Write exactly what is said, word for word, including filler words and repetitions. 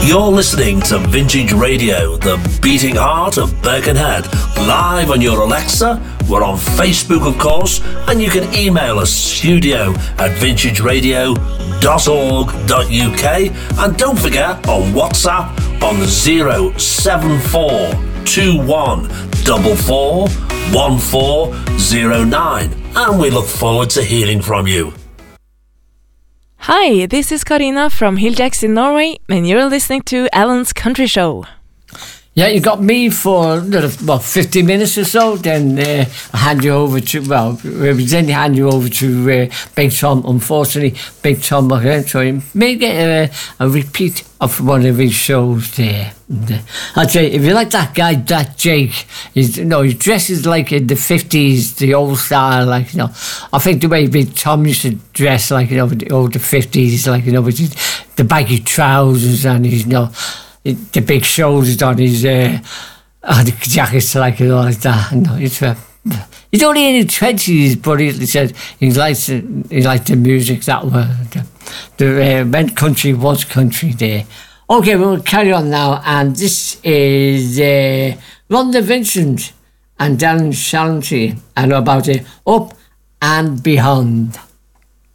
You're listening to Vintage Radio, the beating heart of Birkenhead, live on your Alexa. We're on Facebook, of course, and you can email us studio at vintage radio dot org dot U K. And don't forget on WhatsApp on zero seven four two one four four one four zero nine. And we look forward to hearing from you. Hi, this is Karina from Hilljacks in Norway, and you're listening to Alan's Country Show. Yeah, you got me for about fifty minutes or so, then uh, I hand you over to, well, then you hand you over to uh, Big Tom. Unfortunately, Big Tom, okay, so you may get a, a repeat of one of his shows there. And, uh, I'd say, if you like that guy, that Jake, he's, you know, he dresses like in the fifties, the old style, like, you know, I think the way Big Tom used to dress, like, you know, the old the fifties, like, you know, with his, the baggy trousers and his, you know, the big shoulders on his uh, on the jackets, like, and all like that. No, it's, uh, he's only in his twenties, but he, he said he likes he likes the music that way. The, the uh, meant country was country there. Okay, we'll carry on now, and this is uh, Rhonda Vincent and Darren Shaughnessy, and about it, Up and Beyond.